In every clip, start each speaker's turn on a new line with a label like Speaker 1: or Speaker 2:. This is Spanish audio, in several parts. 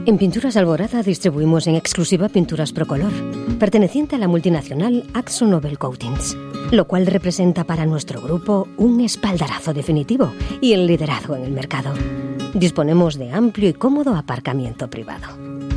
Speaker 1: En Pinturas Alborada distribuimos en exclusiva pinturas Procolor, perteneciente a la multinacional Akzo Nobel Coatings, lo cual representa para nuestro grupo un espaldarazo definitivo y el liderazgo en el mercado. Disponemos de amplio y cómodo aparcamiento privado.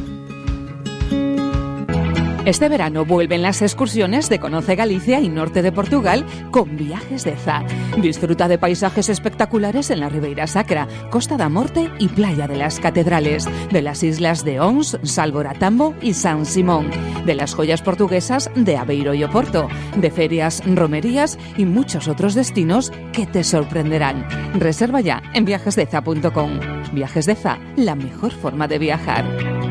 Speaker 2: Este verano vuelven las excursiones de Conoce Galicia y norte de Portugal con Viajes de Za. Disfruta de paisajes espectaculares en la Ribeira Sacra, Costa da Morte y Playa de las Catedrales, de las islas de Ons, Salvoratambo y San Simón, de las joyas portuguesas de Aveiro y Oporto, de ferias, romerías y muchos otros destinos que te sorprenderán. Reserva ya en viajesdeza.com. Viajes de Za, la mejor forma de viajar.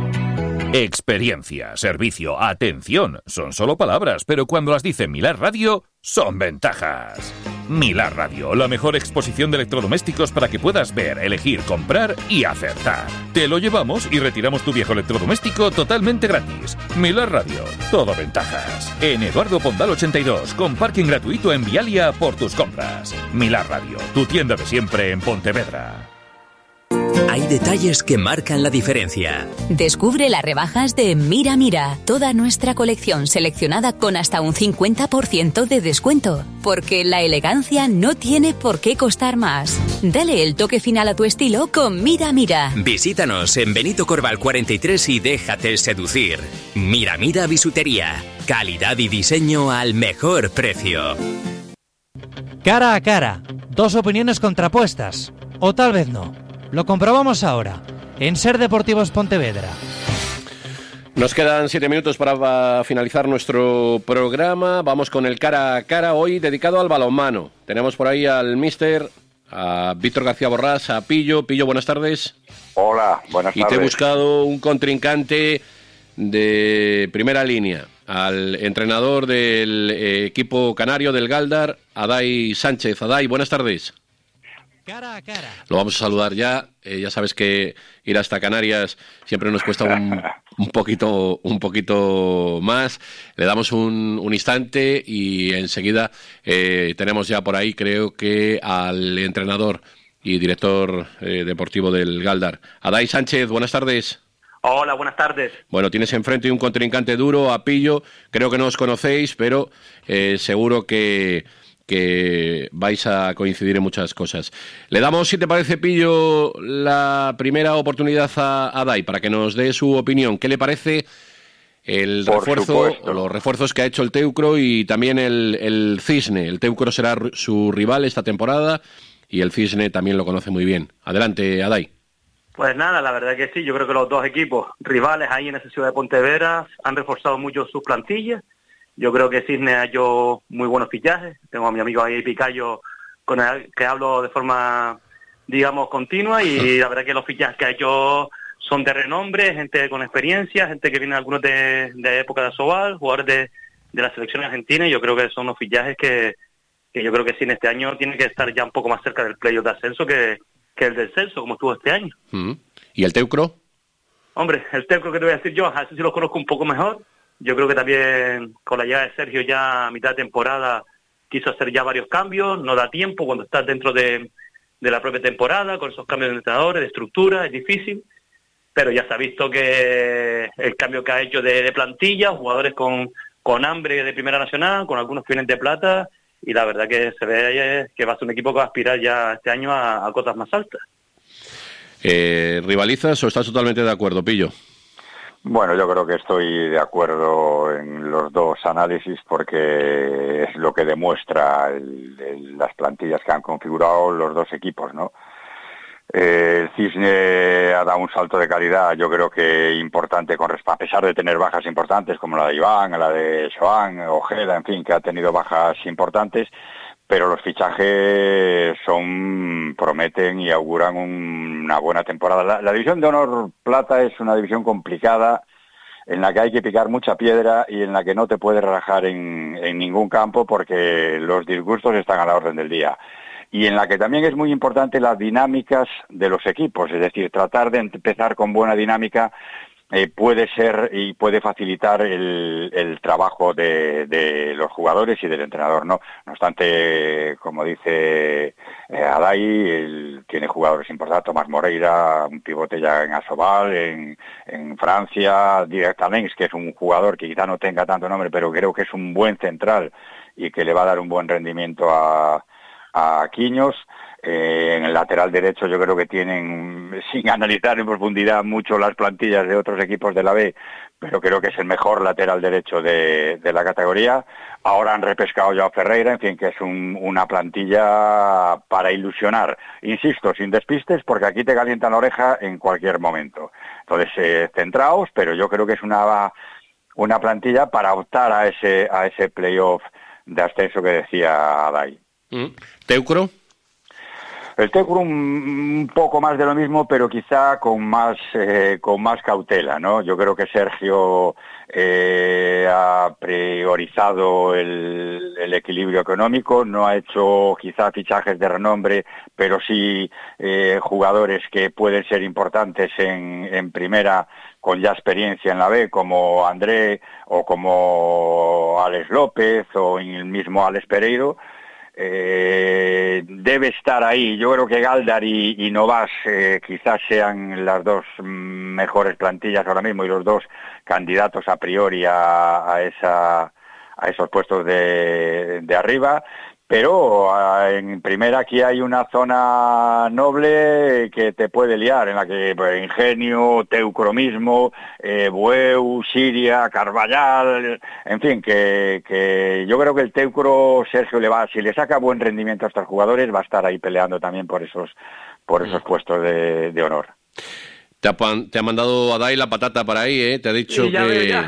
Speaker 3: Experiencia, servicio, atención, son solo palabras, pero cuando las dice Milar Radio, son ventajas. Milar Radio, la mejor exposición de electrodomésticos para que puedas ver, elegir, comprar y acertar. Te lo llevamos y retiramos tu viejo electrodoméstico totalmente gratis. Milar Radio, todo ventajas. En Eduardo Pondal 82, con parking gratuito en Vialia por tus compras. Milar Radio, tu tienda de siempre en Pontevedra.
Speaker 4: Hay detalles que marcan la diferencia.
Speaker 5: Descubre las rebajas de Mira Mira, toda nuestra colección seleccionada con hasta un 50% de descuento, porque la elegancia no tiene por qué costar más. Dale el toque final a tu estilo con Mira Mira.
Speaker 4: Visítanos en Benito Corval 43 y déjate seducir. Mira Mira Bisutería, calidad y diseño al mejor precio.
Speaker 6: Cara a cara, dos opiniones contrapuestas, o tal vez no. Lo comprobamos ahora, en Ser Deportivos Pontevedra.
Speaker 7: Nos quedan 7 minutos para finalizar nuestro programa. Vamos con el cara a cara, hoy dedicado al balonmano. Tenemos por ahí al míster, a Víctor García Borrás, a Pillo. Pillo, buenas tardes.
Speaker 8: Hola, buenas tardes.
Speaker 7: Y te he buscado un contrincante de primera línea, al entrenador del equipo canario del Galdar, Adai Sánchez. Adai, buenas tardes.
Speaker 6: Cara a cara.
Speaker 7: Lo vamos a saludar ya. Ya sabes que ir hasta Canarias siempre nos cuesta un poquito más. Le damos un instante y enseguida tenemos ya por ahí, creo que al entrenador y director deportivo del Galdar. Adai Sánchez, buenas tardes.
Speaker 9: Hola, buenas tardes.
Speaker 7: Bueno, tienes enfrente un contrincante duro, a Pillo. Creo que no os conocéis, pero seguro que vais a coincidir en muchas cosas. Le damos, si te parece, Pillo, la primera oportunidad a Adai para que nos dé su opinión. ¿Qué le parece el refuerzo, o los refuerzos que ha hecho el Teucro y también el Cisne? El Teucro será su rival esta temporada y el Cisne también lo conoce muy bien. Adelante, Adai.
Speaker 9: Pues nada, la verdad que sí. Yo creo que los dos equipos rivales ahí en esa ciudad de Pontevedra han reforzado mucho sus plantillas. Yo creo que Cisne ha hecho muy buenos fichajes. Tengo a mi amigo ahí Picayo, con el que hablo de forma, digamos, continua, y la verdad que los fichajes que ha hecho son de renombre, gente con experiencia, gente que viene algunos de época de Asobal, jugadores de la selección argentina, y yo creo que son unos fichajes que yo creo que Cisne este año tiene que estar ya un poco más cerca del playoff de ascenso que el del descenso, como estuvo este año.
Speaker 7: ¿Y el Teucro?
Speaker 9: Hombre, el Teucro, que te voy a decir yo, así sí lo conozco un poco mejor. Yo creo que también con la llegada de Sergio ya a mitad de temporada quiso hacer ya varios cambios, no da tiempo cuando estás dentro de la propia temporada, con esos cambios de entrenadores, de estructura, es difícil, pero ya se ha visto que el cambio que ha hecho de plantilla, jugadores con hambre de Primera Nacional, con algunos que vienen de plata, y la verdad que se ve que va a ser un equipo que va a aspirar ya este año a cotas más altas.
Speaker 7: ¿Rivalizas o estás totalmente de acuerdo, Pillo?
Speaker 8: Bueno, yo creo que estoy de acuerdo en los dos análisis porque es lo que demuestra las plantillas que han configurado los dos equipos, ¿no? El Cisne ha dado un salto de calidad, yo creo que importante, a pesar de tener bajas importantes como la de Iván, la de Joan, Ojeda, en fin, que ha tenido bajas importantes, pero los fichajes prometen y auguran una buena temporada. La división de honor plata es una división complicada en la que hay que picar mucha piedra y en la que no te puedes relajar en ningún campo porque los disgustos están a la orden del día. Y en la que también es muy importante las dinámicas de los equipos, es decir, tratar de empezar con buena dinámica puede ser y puede facilitar el trabajo de los jugadores y del entrenador, ¿no? No obstante, como dice Adai, tiene jugadores importantes, Tomás Moreira, un pivote ya en Asobal, en Francia, Dirk Talens, que es un jugador que quizá no tenga tanto nombre, pero creo que es un buen central y que le va a dar un buen rendimiento a Quiños. En el lateral derecho yo creo que tienen, sin analizar en profundidad mucho las plantillas de otros equipos de la B, pero creo que es el mejor lateral derecho de la categoría. Ahora han repescado ya a Ferreira, en fin, que es una plantilla para ilusionar. Insisto, sin despistes, porque aquí te calientan la oreja en cualquier momento. Entonces, centraos, pero yo creo que es una plantilla para optar a ese playoff de ascenso que decía Adai.
Speaker 7: ¿Teucro?
Speaker 8: El Teucro un poco más de lo mismo, pero quizá con más cautela, ¿no? Yo creo que Sergio ha priorizado el equilibrio económico, no ha hecho quizá fichajes de renombre, pero sí jugadores que pueden ser importantes en primera con ya experiencia en la B, como André o como Alex López o el mismo Alex Pereiro. Debe estar ahí. Yo creo que Galdar y Novas quizás sean las dos mejores plantillas ahora mismo y los dos candidatos a priori a esos puestos de arriba, pero en primera aquí hay una zona noble que te puede liar, en la que pues, Ingenio, Teucro mismo, Bueu, Siria, Carballal, en fin, que yo creo que el Teucro, Sergio, si le saca buen rendimiento a estos jugadores, va a estar ahí peleando también por esos puestos de honor.
Speaker 7: Te ha mandado Adai la patata para ahí, ¿eh? Te ha dicho
Speaker 9: sí,
Speaker 7: que...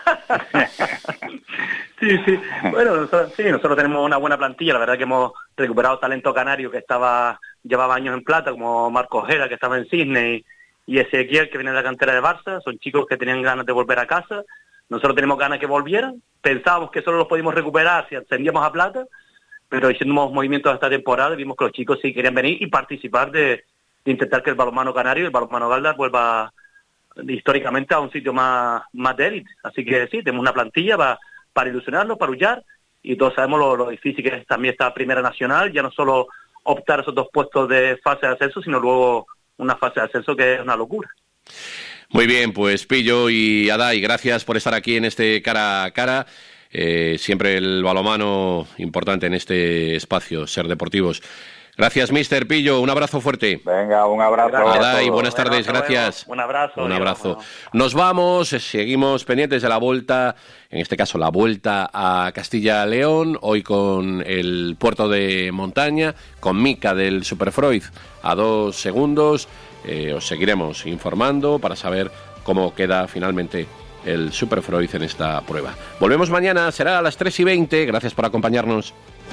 Speaker 9: Sí. Bueno, nosotros tenemos una buena plantilla. La verdad que hemos recuperado talento canario que llevaba años en plata, como Marcos Ojeda, que estaba en Sydney, y Ezequiel, que viene de la cantera de Barça. Son chicos que tenían ganas de volver a casa. Nosotros tenemos ganas que volvieran. Pensábamos que solo los podíamos recuperar si ascendíamos a plata, pero hicimos movimientos esta temporada y vimos que los chicos sí querían venir y participar de intentar que el balonmano canario y el balonmano Galdar vuelva históricamente a un sitio más de élite. Así que sí, tenemos una plantilla para ilusionarnos, para huyar, y todos sabemos lo difícil que es también esta primera nacional, ya no solo optar esos dos puestos de fase de ascenso, sino luego una fase de ascenso que es una locura.
Speaker 7: Muy bien, pues Pillo y Adai, gracias por estar aquí en este cara a cara. Siempre el balonmano importante en este espacio, Ser Deportivos. Gracias, Mister Pillo. Un abrazo fuerte.
Speaker 8: Venga, un abrazo.
Speaker 7: Adai, buenas tardes, gracias.
Speaker 9: Un abrazo.
Speaker 7: Un abrazo. Nos vamos, seguimos pendientes de la vuelta, en este caso la vuelta a Castilla-León, hoy con el Puerto de Montaña, con Mica del Superfreud a 2 segundos. Os seguiremos informando para saber cómo queda finalmente el Superfreud en esta prueba. Volvemos mañana, será a las 3:20. Gracias por acompañarnos.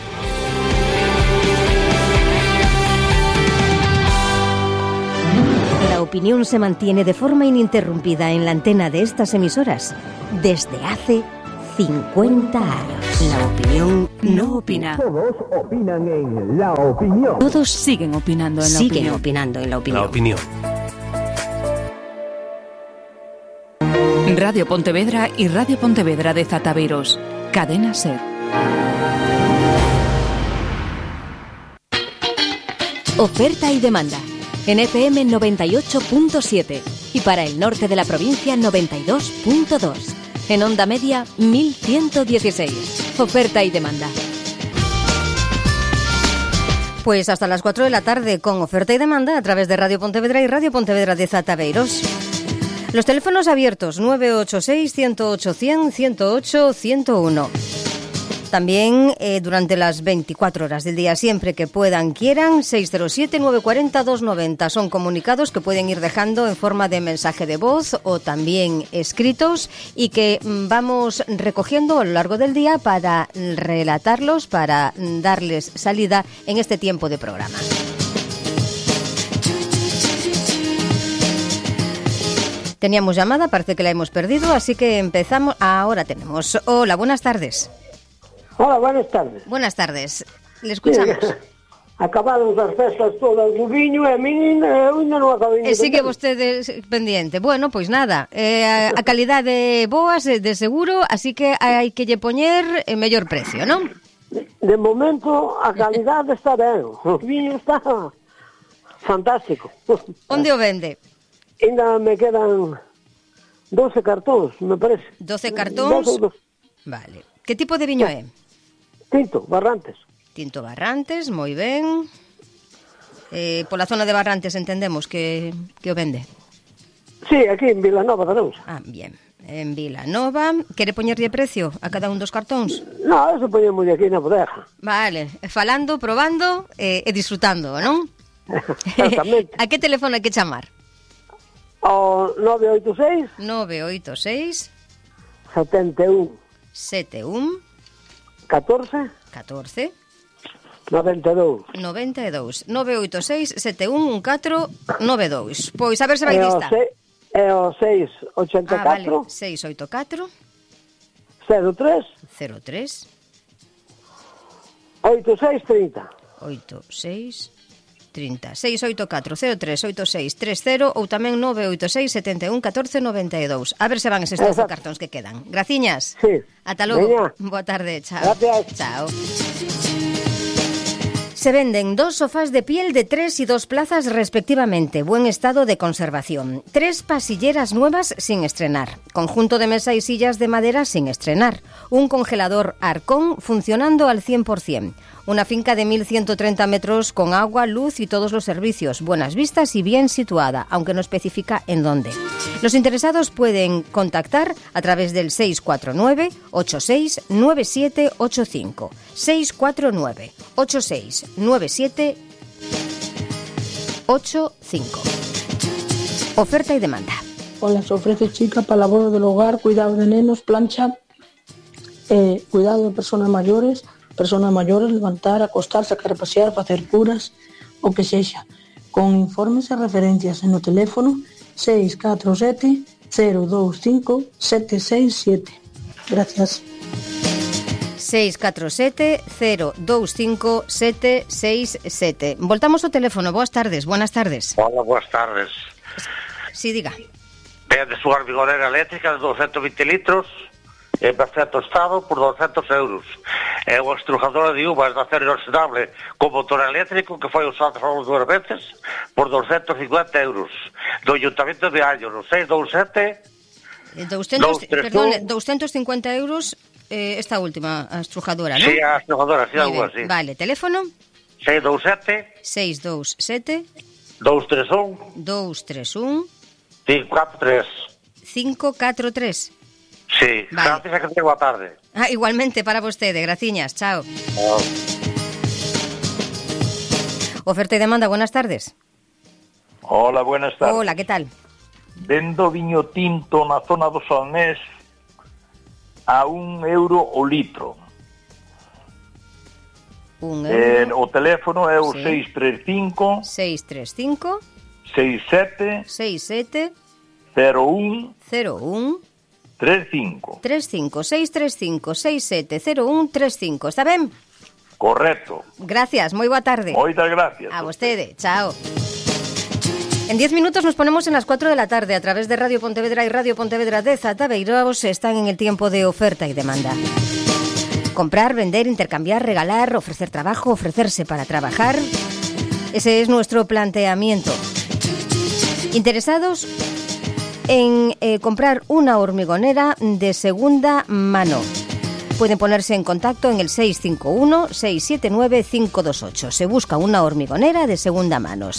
Speaker 1: La opinión se mantiene de forma ininterrumpida en la antena de estas emisoras desde hace 50 años. La opinión
Speaker 2: No opina.
Speaker 10: Todos opinan en La Opinión.
Speaker 2: Todos siguen opinando en la
Speaker 1: siguen
Speaker 2: opinión.
Speaker 1: opinando en la opinión.
Speaker 10: La Opinión.
Speaker 2: Radio Pontevedra y Radio Pontevedra de Zataveros. Cadena SER.
Speaker 1: Oferta y demanda. En FM 98.7 y para el norte de la provincia 92.2. En onda media 1116. Oferta y demanda. Pues hasta las 4 de la tarde con oferta y demanda a través de Radio Pontevedra y Radio Pontevedra de Zataveros. Los teléfonos abiertos 986 108 100 108 101. También durante las 24 horas del día, siempre que puedan, quieran, 607-940-290. Son comunicados que pueden ir dejando en forma de mensaje de voz o también escritos y que vamos recogiendo a lo largo del día para relatarlos, para darles salida en este tiempo de programa. Teníamos llamada, parece que la hemos perdido, así que empezamos. Ahora tenemos. Hola, buenas tardes.
Speaker 11: Hola, buenas tardes.
Speaker 1: Buenas tardes, le escuchamos.
Speaker 11: Sí, acabaron as festas todas do viño e a min ainda non acabei.
Speaker 1: E sigue vostede pendiente. Bueno, pois nada, a calidade boas de seguro, así que hai que lle poñer mellor precio, non?
Speaker 11: De momento a calidade está ben, o viño está fantástico.
Speaker 1: Onde o vende?
Speaker 11: Ainda me quedan 12 cartóns, me parece.
Speaker 1: 12 cartóns? Vale. Que tipo de viño é?
Speaker 11: Tinto, Barrantes.
Speaker 1: Tinto Barrantes, moi ben. Pola zona de Barrantes entendemos que o vende.
Speaker 11: Sí, aquí en Vilanova de Arousa.
Speaker 1: Ah, bien. En Vilanova. Quere poñerlle precio a cada un dos cartóns?
Speaker 11: No, eso poñemos aquí na bodega.
Speaker 1: Vale, falando, probando e disfrutando, non?
Speaker 11: Exactamente.
Speaker 1: A que teléfono hai que chamar?
Speaker 11: O 986
Speaker 1: 986
Speaker 11: 71
Speaker 1: 71
Speaker 11: 14
Speaker 1: 14
Speaker 11: 92
Speaker 1: 92 986 71 14 92. Pois a ver se vai lista.
Speaker 11: É o 684
Speaker 1: vale, 684
Speaker 11: 03
Speaker 1: 03
Speaker 11: 8630
Speaker 1: 86 30 684 03 86 30 ou tamén 986 71 14 92. A ver se van eses 12 cartóns que quedan. Graciñas.
Speaker 11: Sí.
Speaker 1: Ata logo.
Speaker 11: Veña.
Speaker 1: Boa tarde, chao.
Speaker 11: Gracias.
Speaker 1: Chao. Se venden 2 sofás de piel de 3 y 2 plazas respectivamente, buen estado de conservación. 3 pasilleras nuevas sin estrenar. Conjunto de mesa y sillas de madera sin estrenar. Un congelador Arcón funcionando al 100%. Una finca de 1.130 metros con agua, luz y todos los servicios. Buenas vistas y bien situada, aunque no especifica en dónde. Los interesados pueden contactar a través del 649 86 97 85. 649 86 97 85. Oferta y demanda.
Speaker 12: Hola, se ofrece chica para labor del hogar, cuidado de nenos, plancha, cuidado de personas mayores, levantar, acostar, sacar a pasear, facer curas, o que sexa. Con informes e referencias en o teléfono 647 025 767. Gracias.
Speaker 1: 647 025 767. Voltamos ao teléfono. Boas tardes. Buenas tardes.
Speaker 13: Hola, boas tardes.
Speaker 1: Sí, diga.
Speaker 13: Vende súa vigorera eléctrica de 220 litros en perfecto estado por 200 euros. É unha estrujadora de uvas de acero inoxidable con motor eléctrico que foi usado só 2 veces por 250 euros. Do Ayuntamiento de Allo, no 627
Speaker 1: 250 euros esta última estrujadora, ¿no?
Speaker 13: Sí, a estrujadora, sí, algo así.
Speaker 1: Vale, teléfono
Speaker 13: 627 231
Speaker 1: 543.
Speaker 13: Sí, vale. Gracias, que tenga boa tarde.
Speaker 1: Igualmente para vostede, graciñas, chao. Oferta y demanda, buenas tardes.
Speaker 14: Hola, buenas tardes.
Speaker 1: Hola, ¿qué tal?
Speaker 14: Vendo viño tinto na zona do Solnés a €1 o litro.
Speaker 1: €1.
Speaker 14: O teléfono é o
Speaker 1: sí.
Speaker 14: 635 67 01 35
Speaker 1: 635 6701 35. Está ben?
Speaker 14: Correcto.
Speaker 1: Gracias, moi boa tarde.
Speaker 14: Moitas gracias.
Speaker 1: A vostede, chao. En 10 minutos nos ponemos en las 4 de la tarde a través de Radio Pontevedra y Radio Pontevedra de Zatabeiraos. Están en el tiempo de oferta y demanda. Comprar, vender, intercambiar, regalar, ofrecer trabajo, ofrecerse para trabajar. Ese es nuestro planteamiento. ¿Interesados en comprar una hormigonera de segunda mano? Pueden ponerse en contacto en el 651-679-528. Se busca una hormigonera de segunda mano.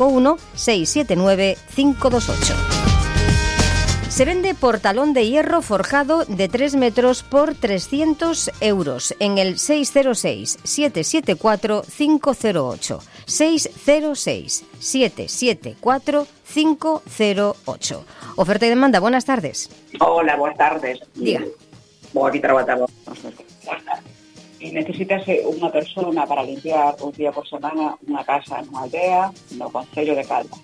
Speaker 1: 651-679-528. Se vende portalón de hierro forjado de 3 metros por 300 euros en el 606-774-508. 606-774-508. Oferta y demanda, buenas tardes.
Speaker 15: Hola, buenas tardes.
Speaker 1: Diga.
Speaker 15: Vou aquí trabajar. Y necesitas unha persona para limpiar un día por semana unha casa en unha aldea no concello de Caldas.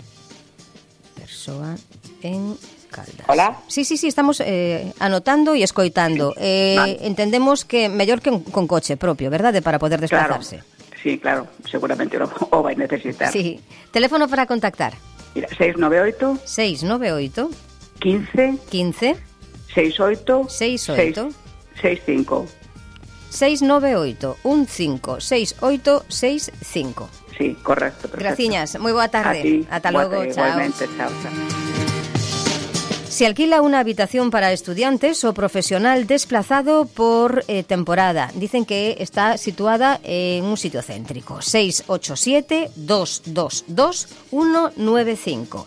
Speaker 1: Persoa en Caldas.
Speaker 15: Hola.
Speaker 1: Sí, estamos anotando y escoitando. Vale. Entendemos que mellor que con coche propio, verdade? Para poder desplazarse.
Speaker 15: Claro. Sí, claro, seguramente o vais a necesitar.
Speaker 1: Sí. Teléfono para contactar.
Speaker 15: Mira, 698
Speaker 1: 698
Speaker 15: 15
Speaker 1: 15
Speaker 15: 68
Speaker 1: 68
Speaker 15: 65.
Speaker 1: 698 15 68 65.
Speaker 15: Sí, correcto. Perfecto.
Speaker 1: Gracias, muy buena tarde. Hasta luego, chao.
Speaker 15: Igualmente, chao.
Speaker 1: Se alquila una habitación para estudiantes o profesional desplazado por temporada. Dicen que está situada en un sitio céntrico. 687-222-195.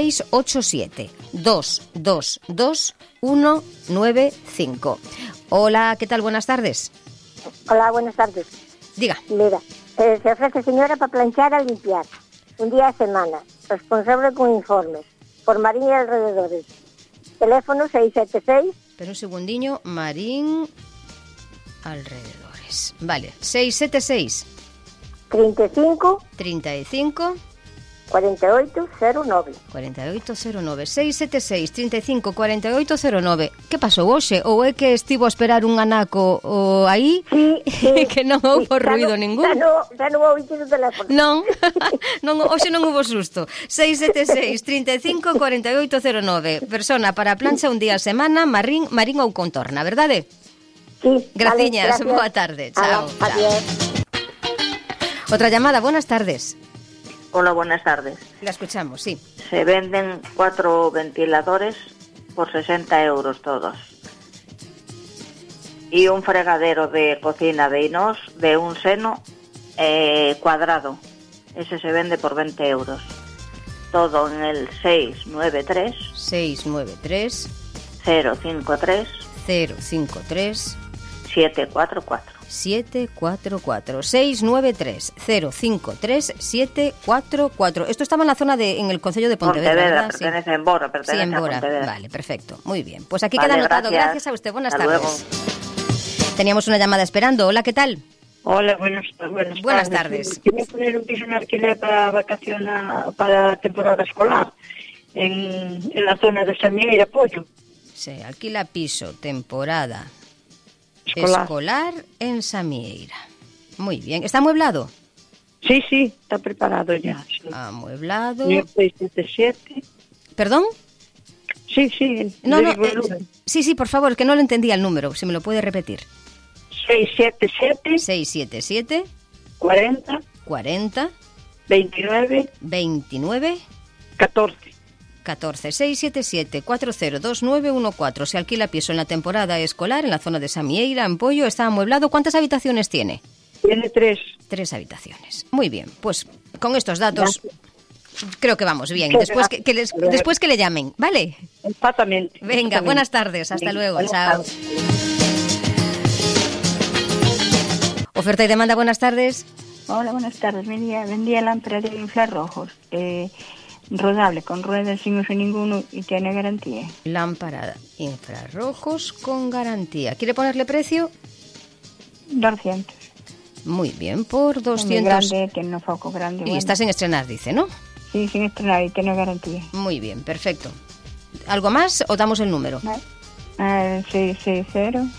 Speaker 1: 687-222-195. Hola, ¿qué tal? Buenas tardes.
Speaker 16: Hola, buenas tardes.
Speaker 1: Diga.
Speaker 16: Mira, se ofrece señora para planchar a limpiar. Un día a semana. Responsable con informes. Por Marín y alrededores. Teléfono 676.
Speaker 1: Pero un segundinho, Marín alrededores. Vale, 676
Speaker 16: 35
Speaker 1: 35
Speaker 16: 4809.
Speaker 1: 4809. 676 35 4809. Que pasou hoxe? Ou é que estivo a esperar un anaco aí?
Speaker 16: Sí,
Speaker 1: que non houve ruido ningún.
Speaker 16: Xa non houve o teléfono.
Speaker 1: Non, hoxe non houve susto. 676 35 4809. Persona para plancha un día a semana, Marín ou contorna, verdade?
Speaker 16: Sí.
Speaker 1: Graciñas,
Speaker 16: vale,
Speaker 1: boa tarde. Chao.
Speaker 16: Adiós.
Speaker 1: Otra llamada, buenas tardes.
Speaker 17: Hola, buenas tardes.
Speaker 1: La escuchamos, sí.
Speaker 17: Se venden 4 ventiladores por 60 euros todos. Y un fregadero de cocina de inox de un seno cuadrado. Ese se vende por 20 euros. Todo en el 693 053 744.
Speaker 1: 744 693 053 744. Esto estaba en la zona en el concello de Pontevedra, ¿verdad?
Speaker 17: Pertenece en Bora,
Speaker 1: sí, en Bora. Vale, perfecto. Muy bien. Pues aquí queda anotado. Gracias a usted. Buenas tardes.
Speaker 17: Luego.
Speaker 1: Teníamos una llamada esperando. Hola, ¿qué tal?
Speaker 18: Hola, buenas
Speaker 1: tardes.
Speaker 18: Quería poner un piso en alquiler para vacaciones, para temporada escolar, en la zona de Samieira, Pollo.
Speaker 1: Se alquila piso, temporada escolar en Samieira. Muy bien. ¿Está amueblado?
Speaker 18: Sí, está preparado ya. Sí.
Speaker 1: Amueblado.
Speaker 18: 677.
Speaker 1: ¿Perdón?
Speaker 18: Sí.
Speaker 1: No, sí, por favor, que no lo entendía el número. Si me lo puede repetir. 677 40 29 14 677 402914. Se alquila piso en la temporada escolar en la zona de Samieira, en Pollo. Está amueblado. ¿Cuántas habitaciones tiene?
Speaker 18: Tiene 3.
Speaker 1: 3 habitaciones. Muy bien, pues con estos datos creo que vamos bien. Después que le llamen, ¿vale?
Speaker 18: Exactamente.
Speaker 1: Venga, buenas tardes. Hasta luego. Chao. Oferta y demanda, buenas tardes.
Speaker 19: Hola, buenas tardes. Vendía lámpara de infrarrojos. Rodable, con ruedas sin uso ninguno y tiene garantía.
Speaker 1: Lámpara infrarrojos con garantía. ¿Quiere ponerle precio?
Speaker 19: 200.
Speaker 1: Muy bien, por 200.
Speaker 19: Muy grande, tiene un foco grande.
Speaker 1: Y está sin estrenar, dice, ¿no?
Speaker 19: Sí, sin estrenar y tiene garantía.
Speaker 1: Muy bien, perfecto. ¿Algo más o damos el número?
Speaker 19: 660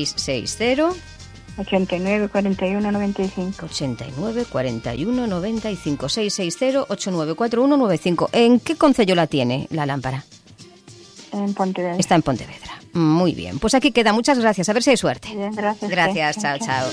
Speaker 19: 89 41 95.
Speaker 1: 89 41 95. 660 89 41 95. ¿En qué concello la tiene la lámpara?
Speaker 19: En Pontevedra.
Speaker 1: Está en Pontevedra. Muy bien. Pues aquí queda. Muchas gracias. A ver si hay suerte.
Speaker 19: Bien, gracias.
Speaker 1: Gracias. Chao.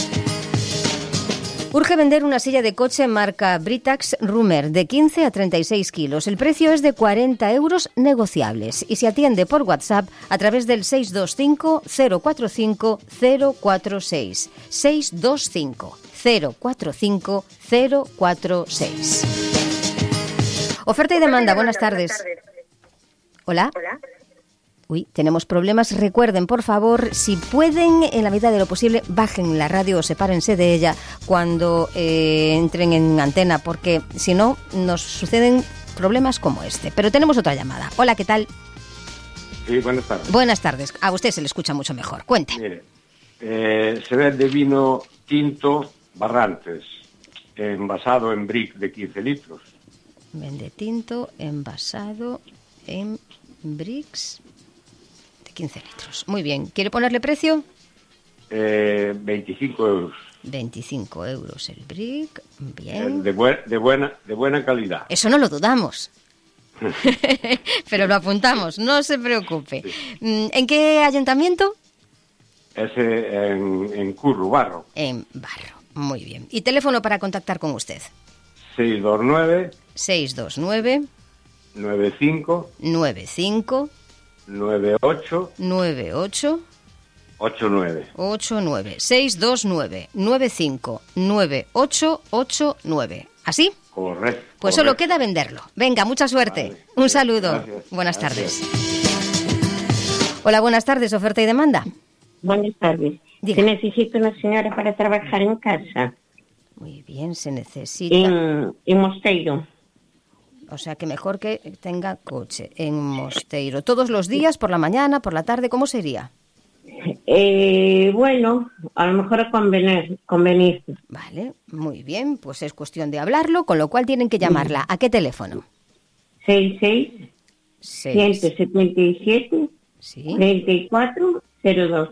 Speaker 1: Urge vender una silla de coche marca Britax Rummer de 15 a 36 kilos. El precio es de 40 euros negociables y se atiende por WhatsApp a través del 625 045 046. 625 045 046. Oferta y demanda. Buenas tardes. Hola. Uy, tenemos problemas. Recuerden, por favor, si pueden, en la medida de lo posible, bajen la radio o sepárense de ella cuando entren en antena, porque si no, nos suceden problemas como este. Pero tenemos otra llamada. Hola, ¿qué tal?
Speaker 20: Sí, buenas tardes.
Speaker 1: Buenas tardes. A usted se le escucha mucho mejor. Cuente.
Speaker 20: Mire, se vende vino tinto Barrantes, envasado en brick de 15 litros.
Speaker 1: Vende tinto envasado en bricks 15 litros. Muy bien. ¿Quiere ponerle precio?
Speaker 20: 25 euros.
Speaker 1: 25 euros el brick, bien.
Speaker 20: De buena calidad.
Speaker 1: Eso no lo dudamos. Pero lo apuntamos, no se preocupe. ¿En qué ayuntamiento?
Speaker 20: En Curro, Barro.
Speaker 1: En Barro, muy bien. ¿Y teléfono para contactar con usted?
Speaker 20: 629 95 98 89
Speaker 1: 629 95 98 89. ¿Así?
Speaker 20: Correcto.
Speaker 1: Pues solo queda venderlo. Venga, mucha suerte.
Speaker 20: Vale.
Speaker 1: Un saludo.
Speaker 20: Gracias.
Speaker 1: Buenas tardes. Hola, buenas tardes. ¿Oferta y demanda?
Speaker 21: Buenas tardes.
Speaker 1: Diga.
Speaker 21: Se necesita una señora para trabajar en casa.
Speaker 1: Muy bien, se necesita.
Speaker 21: En Mosteiro.
Speaker 1: O sea, que mejor que tenga coche en Mosteiro. ¿Todos los días, por la mañana, por la tarde? ¿Cómo sería?
Speaker 21: Bueno, a lo mejor convenir.
Speaker 1: Vale, muy bien. Pues es cuestión de hablarlo, con lo cual tienen que llamarla. ¿A qué teléfono?
Speaker 21: 66 177 3402.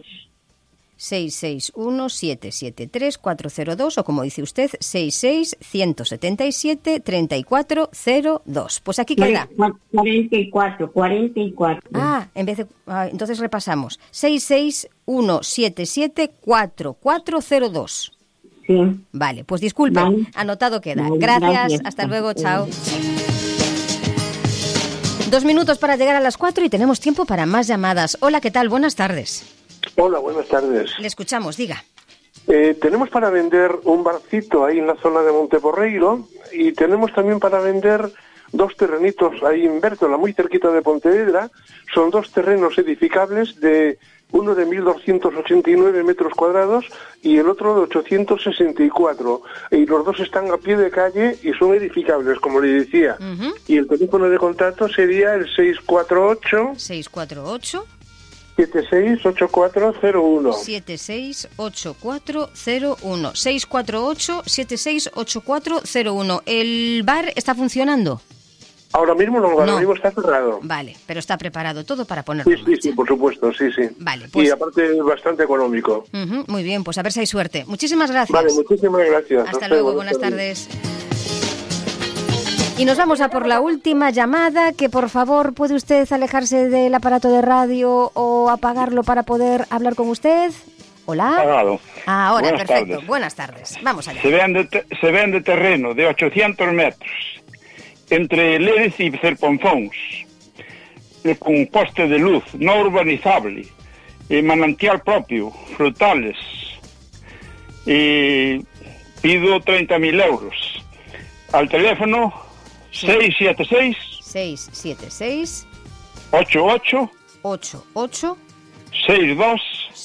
Speaker 1: 661-773-402 o como dice usted, 66-177-3402. Pues aquí queda.
Speaker 21: 44.
Speaker 1: En vez de... entonces repasamos. 661-77-4402.
Speaker 21: Sí.
Speaker 1: Vale, pues disculpe, anotado queda.
Speaker 21: Vale,
Speaker 1: gracias, hasta luego, chao. 2 minutos para llegar a las 4 y tenemos tiempo para más llamadas. Hola, ¿qué tal? Buenas tardes.
Speaker 22: Hola, buenas tardes.
Speaker 1: Le escuchamos, diga.
Speaker 22: Tenemos para vender un barcito ahí en la zona de Monteporreiro y tenemos también para vender 2 terrenitos ahí en Bértola, muy cerquita de Pontevedra. Son 2 terrenos edificables, uno de 1.289 metros cuadrados y el otro de 864. Y los 2 están a pie de calle y son edificables, como le decía.
Speaker 1: Uh-huh.
Speaker 22: Y el teléfono de contacto sería el 648... 768401.
Speaker 1: 768401. 648-768401. ¿El bar está funcionando?
Speaker 22: Ahora mismo no, ahora mismo está cerrado.
Speaker 1: Vale, pero está preparado todo para ponerlo en marcha.
Speaker 22: Sí, por supuesto, sí.
Speaker 1: Vale, pues...
Speaker 22: Y aparte bastante económico.
Speaker 1: Uh-huh, muy bien, pues a ver si hay suerte. Muchísimas gracias.
Speaker 22: Vale, muchísimas gracias.
Speaker 1: Hasta luego, buenas tardes. Y nos vamos a por la última llamada, que por favor puede usted alejarse del aparato de radio o apagarlo para poder hablar con usted. Hola.
Speaker 23: Apagado.
Speaker 1: Ahora,
Speaker 23: Buenas
Speaker 1: perfecto.
Speaker 23: tardes.
Speaker 1: Buenas tardes. Vamos allá.
Speaker 23: Se vende terreno de 800 metros entre Leres y Cerponfons, con poste de luz, no urbanizable, manantial propio, frutales. Pido 30.000 euros. Al teléfono 676 88 62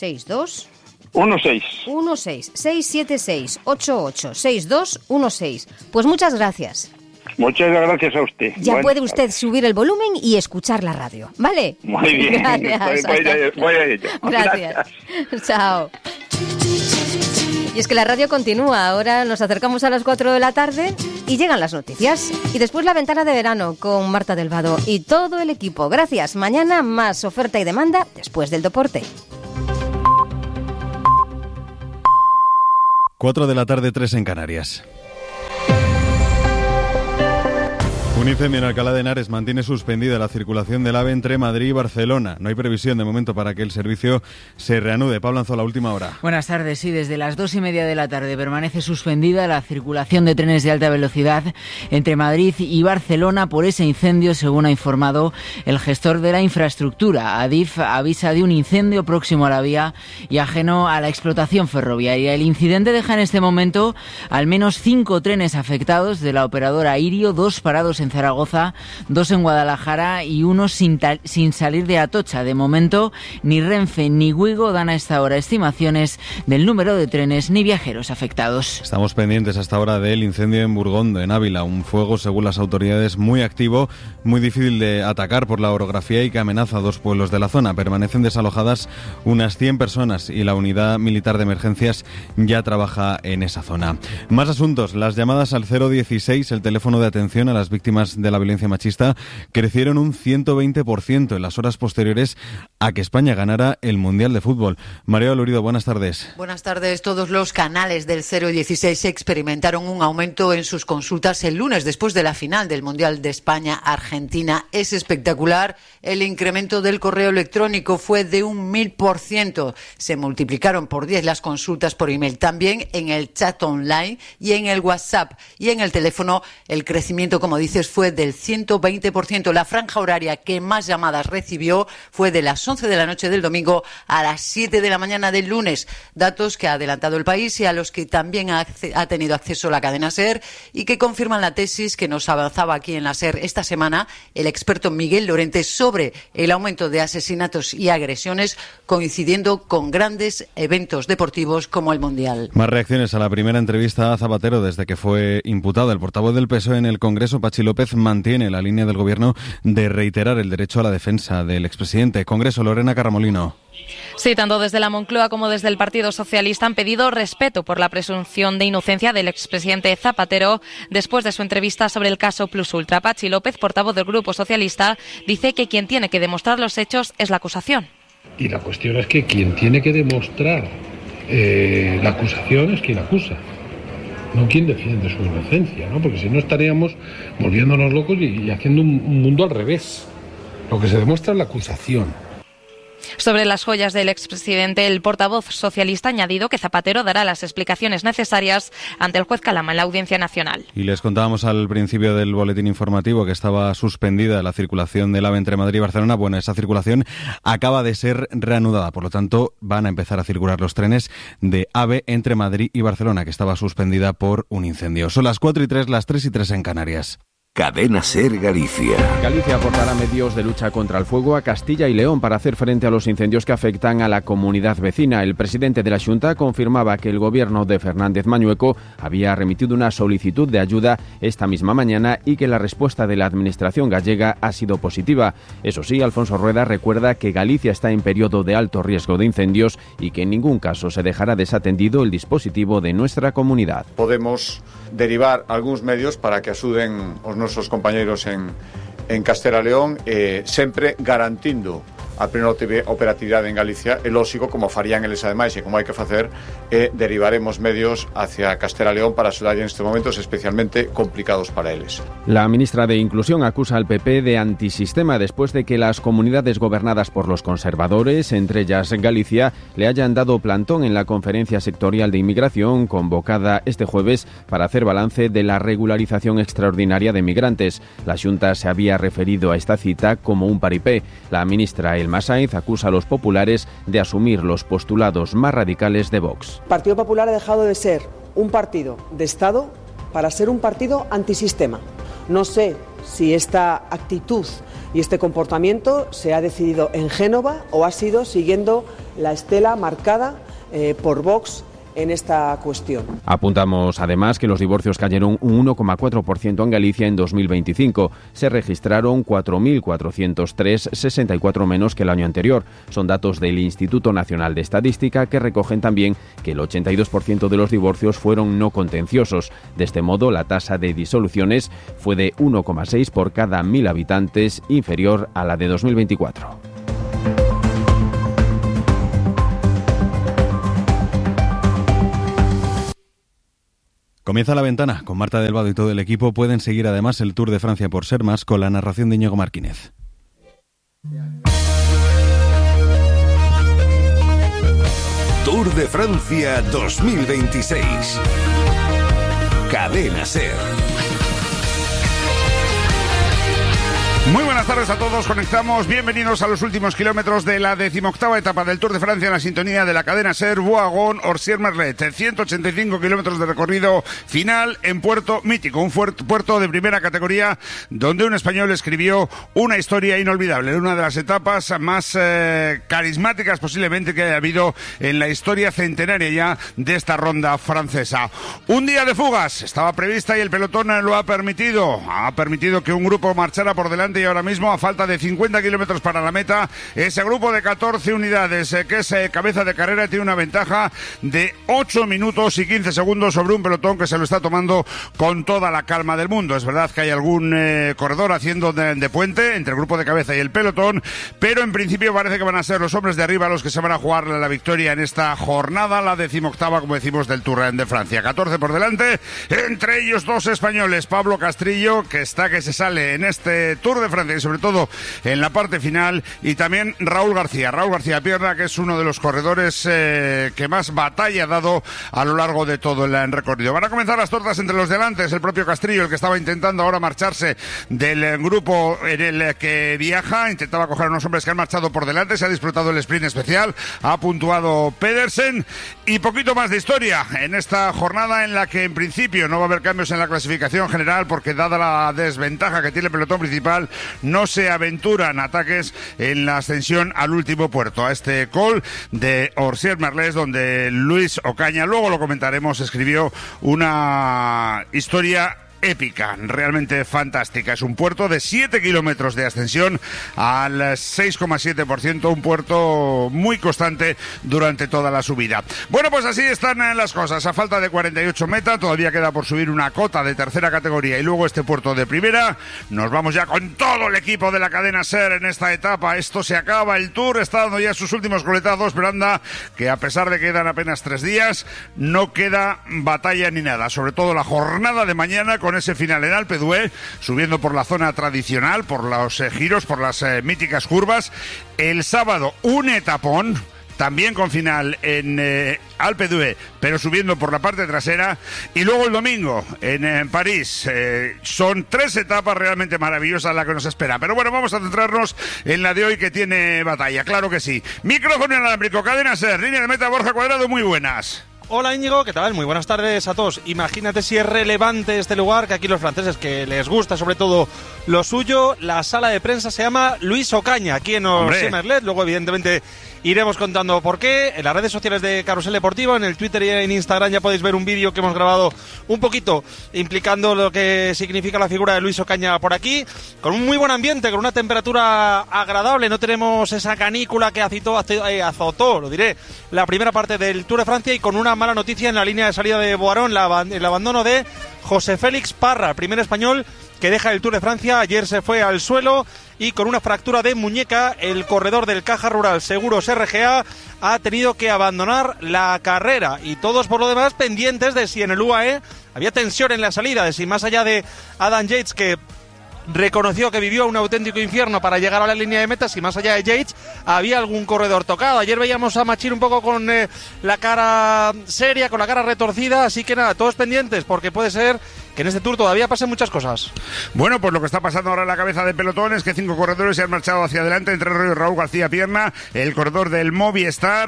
Speaker 1: 16 676 88 62 16. Pues muchas gracias.
Speaker 23: Muchas gracias a usted.
Speaker 1: Ya puede usted subir el volumen y escuchar la radio, ¿vale?
Speaker 23: Muy bien.
Speaker 1: Gracias.
Speaker 23: Voy a ello.
Speaker 1: Gracias. Chao. Y es que la radio continúa. Ahora nos acercamos a las 4 de la tarde y llegan las noticias. Y después la ventana de verano con Marta del Vado y todo el equipo. Gracias. Mañana más oferta y demanda después del deporte.
Speaker 24: 4 de la tarde, 3 en Canarias. Un incendio en Alcalá de Henares mantiene suspendida la circulación del AVE entre Madrid y Barcelona. No hay previsión de momento para que el servicio se reanude. Pablo Anzola, última hora.
Speaker 25: Buenas tardes. Sí, desde las 2:30 de la tarde permanece suspendida la circulación de trenes de alta velocidad entre Madrid y Barcelona por ese incendio, según ha informado el gestor de la infraestructura. Adif avisa de un incendio próximo a la vía y ajeno a la explotación ferroviaria. El incidente deja en este momento al menos 5 trenes afectados de la operadora Irio, 2 parados en Zaragoza, 2 en Guadalajara y 1 sin salir de Atocha. De momento, ni Renfe ni Wigo dan a esta hora estimaciones del número de trenes ni viajeros afectados.
Speaker 24: Estamos pendientes hasta ahora del incendio en Burgondo, en Ávila. Un fuego, según las autoridades, muy activo, muy difícil de atacar por la orografía y que amenaza a 2 pueblos de la zona. Permanecen desalojadas unas 100 personas y la unidad militar de emergencias ya trabaja en esa zona. Más asuntos. Las llamadas al 016, el teléfono de atención a las víctimas víctimas de la violencia machista crecieron un 120% en las horas posteriores a que España ganara el Mundial de Fútbol. María Lorido, buenas tardes.
Speaker 3: Buenas tardes. Todos los canales del 016 experimentaron un aumento en sus consultas el lunes después de la final del Mundial de España-Argentina. Es espectacular. El incremento del correo electrónico fue de un 1000%. Se multiplicaron por 10 las consultas por email. También en el chat online y en el WhatsApp. Y en el teléfono el crecimiento, como dices, fue del 120%. La franja horaria que más llamadas recibió fue de las 11 de la noche del domingo a las 7 de la mañana del lunes. Datos que ha adelantado el país y a los que también ha tenido acceso la cadena SER y que confirman la tesis que nos avanzaba aquí en la SER esta semana el experto Miguel Lorente sobre el aumento de asesinatos y agresiones coincidiendo con grandes eventos deportivos como el Mundial.
Speaker 24: Más reacciones a la primera entrevista a Zapatero desde que fue imputado. El portavoz del PSOE en el Congreso, Pachi López, mantiene la línea del Gobierno de reiterar el derecho a la defensa del expresidente. Congreso, Lorena Carramolino.
Speaker 4: Sí, tanto desde la Moncloa como desde el Partido Socialista han pedido respeto por la presunción de inocencia del expresidente Zapatero después de su entrevista sobre el caso Plus Ultra. Pachi López, portavoz del Grupo Socialista, dice que quien tiene que demostrar los hechos es la acusación.
Speaker 5: Y la cuestión es que quien tiene que demostrar la acusación es quien acusa, no quien defiende su inocencia, ¿no? Porque si no estaríamos volviéndonos locos y haciendo un mundo al revés. Lo que se demuestra es la acusación.
Speaker 4: Sobre las joyas del expresidente, el portavoz socialista ha añadido que Zapatero dará las explicaciones necesarias ante el juez Calama en la Audiencia Nacional.
Speaker 24: Y les contábamos al principio del boletín informativo que estaba suspendida la circulación del AVE entre Madrid y Barcelona. Bueno, esa circulación acaba de ser reanudada, por lo tanto van a empezar a circular los trenes de AVE entre Madrid y Barcelona, que estaba suspendida por un incendio. Son las 4:03, las 3:03 en Canarias.
Speaker 6: Cadena SER Galicia.
Speaker 8: Galicia aportará medios de lucha contra el fuego a Castilla y León para hacer frente a los incendios que afectan a la comunidad vecina. El presidente de la Xunta confirmaba que el gobierno de Fernández Mañueco había remitido una solicitud de ayuda esta misma mañana y que la respuesta de la administración gallega ha sido positiva. Eso sí, Alfonso Rueda recuerda que Galicia está en periodo de alto riesgo de incendios y que en ningún caso se dejará desatendido el dispositivo de nuestra comunidad.
Speaker 26: Podemos derivar algúns medios para que axuden os nosos compañeiros en Castela e León, sempre garantindo a plena operatividade en Galicia. É lógico, como farían eles ademais e como hai que facer, derivaremos medios hacia Castela e León para axudar en estes momentos especialmente complicados para eles.
Speaker 8: La ministra de Inclusión acusa al PP de antisistema después de que las comunidades gobernadas por los conservadores, entre ellas Galicia, le hayan dado plantón en la conferencia sectorial de inmigración convocada este jueves para hacer balance de la regularización extraordinaria de migrantes. La Xunta se había referido a esta cita como un paripé. La ministra Elma Sainz acusa a los populares de asumir los postulados más radicales de Vox.
Speaker 27: El Partido Popular ha dejado de ser un partido de Estado para ser un partido antisistema. No sé si esta actitud y este comportamiento se ha decidido en Génova o ha sido siguiendo la estela marcada por Vox en esta cuestión.
Speaker 8: Apuntamos además que los divorcios cayeron un 1,4% en Galicia en 2025. Se registraron 4.403, 64 menos que el año anterior. Son datos del Instituto Nacional de Estadística que recogen también que el 82% de los divorcios fueron no contenciosos. De este modo, la tasa de disoluciones fue de 1,6 por cada 1.000 habitantes, inferior a la de 2024.
Speaker 24: Comienza La Ventana. Con Marta del Vado y todo el equipo pueden seguir además el Tour de Francia por Ser Más con la narración de Íñigo Martínez.
Speaker 6: Tour de Francia 2026. Cadena SER.
Speaker 23: Muy buenas tardes a todos, conectamos, bienvenidos a los últimos kilómetros de la 18ª etapa del Tour de Francia en la sintonía de la cadena SER, Bourgogne-Orsières-Merlet, 185 kilómetros de recorrido final en Puerto Mítico, un puerto de primera categoría donde un español escribió una historia inolvidable, una de las etapas más carismáticas posiblemente que haya habido en la historia centenaria ya de esta ronda francesa. Un día de fugas, estaba prevista y el pelotón lo ha permitido que un grupo marchara por delante y ahora mismo
Speaker 2: mismo, a falta de 50 kilómetros para la meta. Ese grupo de 14 unidades, que es cabeza de carrera, tiene una ventaja de 8 minutos y 15 segundos sobre un pelotón que se lo está tomando con toda la calma del mundo. Es verdad que hay algún corredor haciendo de puente entre el grupo de cabeza y el pelotón, pero en principio parece que van a ser los hombres de arriba los que se van a jugar la victoria en esta jornada, la 18ª, como decimos, del Tour de Francia. 14 por delante, entre ellos dos españoles, Pablo Castrillo, que está que se sale en este Tour de Francia y sobre todo en la parte final, y también Raúl García Pierna, que es uno de los corredores que más batalla ha dado a lo largo de todo el recorrido. Van a comenzar las tortas entre los delantes, el propio Castrillo, el que estaba intentando ahora marcharse del grupo en el que viaja, intentaba coger a unos hombres que han marchado por delante, se ha disfrutado el sprint especial, ha puntuado Pedersen, y poquito más de historia en esta jornada en la que en principio no va a haber cambios en la clasificación general, porque dada la desventaja que tiene el pelotón principal, no se aventuran ataques en la ascensión al último puerto, a este col de Orsières-Merlès, donde Luis Ocaña, luego lo comentaremos, escribió una historia épica, realmente fantástica. Es un puerto de 7 kilómetros de ascensión al 6,7%, un puerto muy constante durante toda la subida. Bueno, pues así están las cosas. A falta de 48 metas, todavía queda por subir una cota de tercera categoría y luego este puerto de primera. Nos vamos ya con todo el equipo de la cadena SER en esta etapa. Esto se acaba, el Tour está dando ya sus últimos coletazos, pero anda que a pesar de que quedan apenas 3 días, no queda batalla ni nada. Sobre todo la jornada de mañana con ese final en Alpe d'Huez, subiendo por la zona tradicional, por los giros, por las míticas curvas. El sábado un etapón, también con final en Alpe d'Huez, pero subiendo por la parte trasera. Y luego el domingo en París. Son 3 etapas realmente maravillosas las que nos esperan. Pero bueno, vamos a centrarnos en la de hoy, que tiene batalla, claro que sí. Micrófono inalámbrico, cadena SER, línea de meta, Borja Cuadrado, muy buenas.
Speaker 7: Hola Íñigo, ¿qué tal? Muy buenas tardes a todos. Imagínate si es relevante este lugar, que aquí los franceses, que les gusta sobre todo lo suyo, la sala de prensa se llama Luis Ocaña, aquí en Orsières-Merlès. Luego evidentemente iremos contando por qué. En las redes sociales de Carrusel Deportivo, en el Twitter y en Instagram, ya podéis ver un vídeo que hemos grabado un poquito implicando lo que significa la figura de Luis Ocaña por aquí, con un muy buen ambiente, con una temperatura agradable. No tenemos esa canícula que azotó, lo diré, la primera parte del Tour de Francia, y con una mala noticia en la línea de salida de Boarón, el abandono de José Félix Parra, primer español que deja el Tour de Francia. Ayer se fue al suelo y con una fractura de muñeca, el corredor del Caja Rural Seguros RGA ha tenido que abandonar la carrera, y todos por lo demás pendientes de si en el UAE había tensión en la salida, de si más allá de Adam Yates, que reconoció que vivió un auténtico infierno para llegar a la línea de meta, si más allá de Yates había algún corredor tocado. Ayer veíamos a Machir un poco con la cara seria, con la cara retorcida, así que nada, todos pendientes, porque puede ser que en este Tour todavía pasen muchas cosas.
Speaker 2: Bueno, pues lo que está pasando ahora en la cabeza de pelotón es que 5 corredores se han marchado hacia adelante, entre ellos Raúl García Pierna, el corredor del Movistar.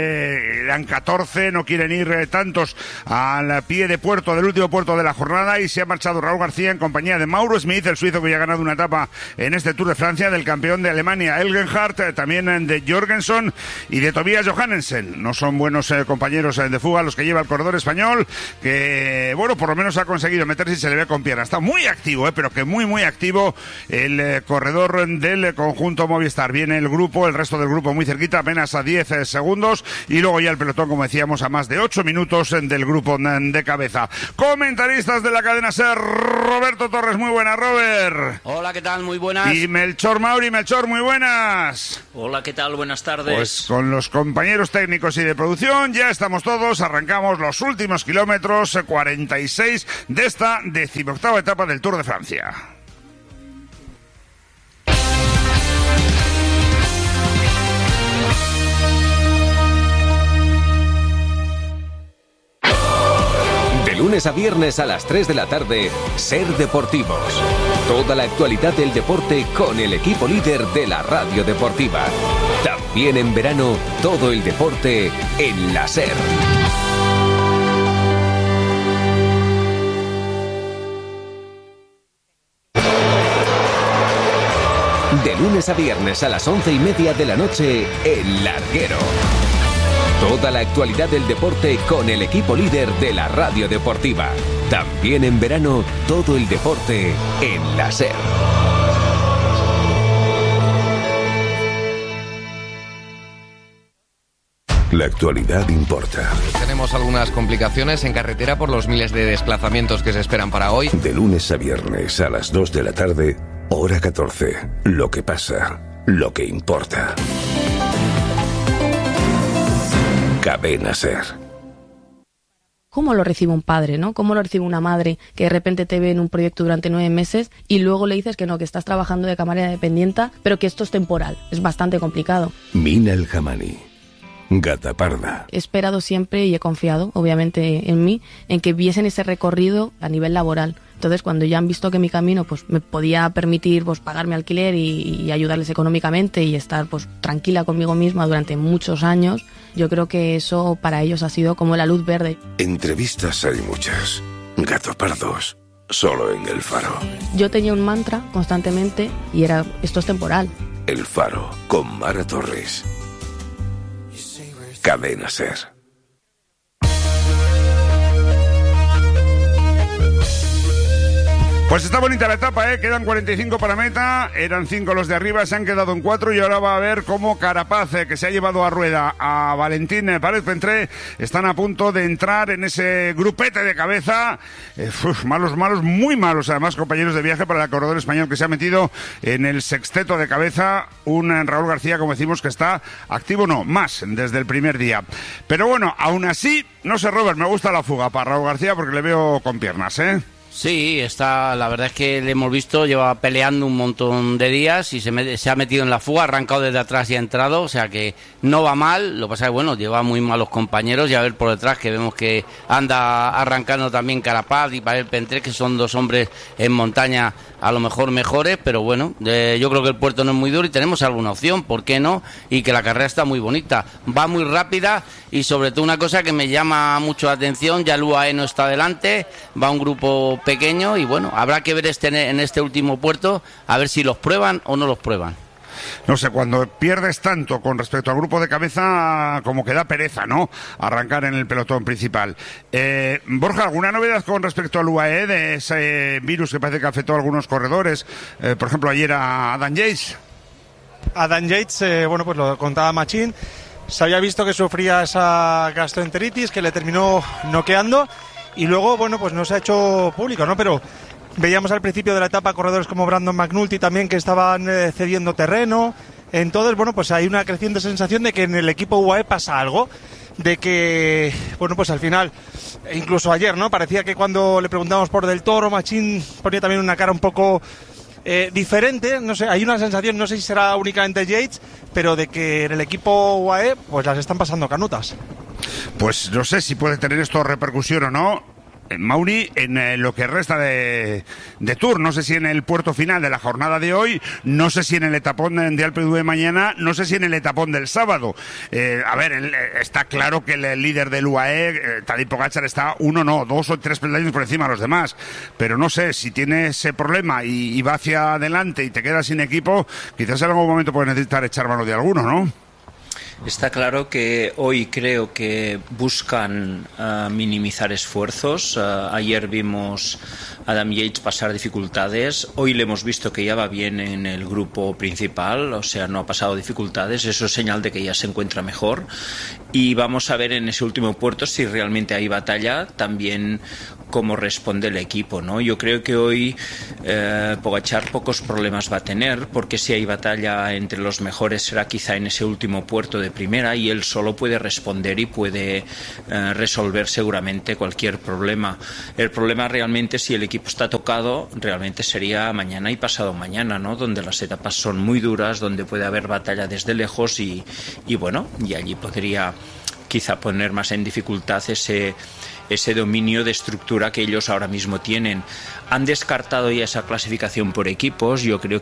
Speaker 2: Eran 14, no quieren ir tantos al pie de puerto, del último puerto de la jornada, y se ha marchado Raúl García en compañía de Mauro Smith, el suizo que ya ha ganado una etapa en este Tour de Francia, del campeón de Alemania Elgenhardt, también de Jorgensen y de Tobias Johannesen. No son buenos compañeros de fuga los que lleva el corredor español, que bueno, por lo menos ha conseguido meterse y se le ve con pierna. Está muy activo, pero que muy activo el corredor del conjunto Movistar. Viene el grupo, el resto del grupo muy cerquita, apenas a 10 segundos, y luego ya el pelotón, como decíamos, a más de 8 minutos del grupo de cabeza. Comentaristas de la cadena SER, Roberto Torres, muy buenas, Robert.
Speaker 9: Hola, ¿qué tal? Muy buenas.
Speaker 2: Y Melchor Mauri, Melchor, muy buenas.
Speaker 9: Hola, ¿qué tal? Buenas tardes.
Speaker 2: Pues con los compañeros técnicos y de producción ya estamos todos, arrancamos los últimos kilómetros, 46 de esta 18ª etapa del Tour de Francia.
Speaker 10: De lunes a viernes a las 3 de la tarde, SER Deportivos. Toda la actualidad del deporte con el equipo líder de la radio deportiva. También en verano, todo el deporte en la SER. De lunes a viernes a las 11:30 de la noche, El Larguero. Toda la actualidad del deporte con el equipo líder de la radio deportiva. También en verano, todo el deporte en la SER.
Speaker 6: La actualidad importa.
Speaker 11: Tenemos algunas complicaciones en carretera por los miles de desplazamientos que se esperan para hoy.
Speaker 6: De lunes a viernes a las 2 de la tarde, hora 14. Lo que pasa, lo que importa. Cadena SER.
Speaker 12: ¿Cómo lo recibe un padre, no? ¿Cómo lo recibe una madre que de repente te ve en un proyecto durante 9 meses y luego le dices que no, que estás trabajando de camarera dependienta, pero que esto es temporal? Es bastante complicado.
Speaker 6: Mina El Jamani. Gata Parda.
Speaker 12: He esperado siempre y he confiado, obviamente, en mí, en que viesen ese recorrido a nivel laboral. Entonces, cuando ya han visto que mi camino pues me podía permitir pues pagar mi alquiler y ayudarles económicamente y estar pues tranquila conmigo misma durante muchos años, yo creo que eso para ellos ha sido como la luz verde.
Speaker 6: Entrevistas hay muchas. Gato Pardos, solo en El Faro.
Speaker 12: Yo tenía un mantra constantemente y era, esto es temporal.
Speaker 6: El Faro, con Mara Torres. Cadena SER.
Speaker 2: Pues está bonita la etapa, quedan 45 para meta, eran 5 los de arriba, se han quedado en 4 y ahora va a ver cómo Carapaz, que se ha llevado a rueda a Valentín Párez-Pentré, están a punto de entrar en ese grupete de cabeza. Malos, muy malos, además, compañeros de viaje para el corredor español que se ha metido en el sexteto de cabeza, un Raúl García, como decimos, que está activo, no, más, desde el primer día. Pero bueno, aún así, no sé, Robert, me gusta la fuga para Raúl García porque le veo con piernas,
Speaker 9: Sí, la verdad es que le hemos visto, lleva peleando un montón de días y se ha metido en la fuga, ha arrancado desde atrás y ha entrado, o sea que no va mal, lo que pasa es que bueno, lleva muy malos compañeros y a ver por detrás que vemos que anda arrancando también Carapaz y Párez-Pentré, que son dos hombres en montaña a lo mejor mejores, pero bueno, yo creo que el puerto no es muy duro y tenemos alguna opción, ¿por qué no? Y que la carrera está muy bonita, va muy rápida y sobre todo una cosa que me llama mucho la atención, ya el UAE no está delante, va un grupo pequeño y bueno, habrá que ver en este último puerto a ver si los prueban o no los prueban.
Speaker 2: No sé, cuando pierdes tanto con respecto al grupo de cabeza, como que da pereza, ¿no? Arrancar en el pelotón principal. Borja, ¿alguna novedad con respecto al UAE, de ese virus que parece que afectó a algunos corredores? Por ejemplo, ayer a Adam Yates.
Speaker 7: Adam Yates, bueno, pues lo contaba Machín, se había visto que sufría esa gastroenteritis que le terminó noqueando y luego, bueno, pues no se ha hecho público, ¿no? Pero veíamos al principio de la etapa corredores como Brandon McNulty también que estaban cediendo terreno. Entonces, bueno, pues hay una creciente sensación de que en el equipo UAE pasa algo, de que, bueno, pues al final, incluso ayer, ¿no? Parecía que cuando le preguntamos por Del Toro, Machín ponía también una cara un poco diferente, no sé, hay una sensación, no sé si será únicamente Yates, pero de que en el equipo UAE pues las están pasando canutas.
Speaker 2: Pues no sé si puede tener esto repercusión o no, Mauri, en lo que resta de Tour. No sé si en el puerto final de la jornada de hoy, no sé si en el etapón de Alpe d'Huez mañana, no sé si en el etapón del sábado. A ver, está claro que el líder del UAE, Tadej Pogačar, está 2 o 3 peldaños por encima de los demás, pero no sé, si tiene ese problema y va hacia adelante y te quedas sin equipo, quizás en algún momento puede necesitar echar mano de alguno, ¿no?
Speaker 13: Está claro que hoy creo que buscan minimizar esfuerzos. Ayer vimos a Adam Yates pasar dificultades. Hoy le hemos visto que ya va bien en el grupo principal, o sea, no ha pasado dificultades. Eso es señal de que ya se encuentra mejor. Y vamos a ver en ese último puerto si realmente hay batalla, también cómo responde el equipo, ¿no? Yo creo que hoy Pogačar pocos problemas va a tener, porque si hay batalla entre los mejores será quizá en ese último puerto de primera y él solo puede responder y puede resolver seguramente cualquier problema. El problema realmente, si el equipo está tocado, realmente sería mañana y pasado mañana, ¿no? Donde las etapas son muy duras, donde puede haber batalla desde lejos y bueno, y allí podría quizá poner más en dificultad ese dominio de estructura que ellos ahora mismo tienen. Han descartado ya esa clasificación por equipos. Yo creo